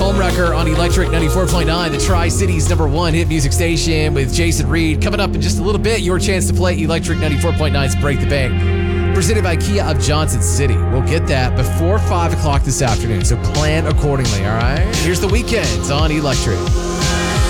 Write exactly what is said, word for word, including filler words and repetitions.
Homewrecker on Electric ninety-four point nine, the Tri-Cities number one hit music station with Jason Reed. Coming up in just a little bit, your chance to play Electric ninety-four point nine's Break the Bank, presented by Kia of Johnson City. We'll get that before five o'clock this afternoon, so plan accordingly, all right? Here's The Weeknd on Electric.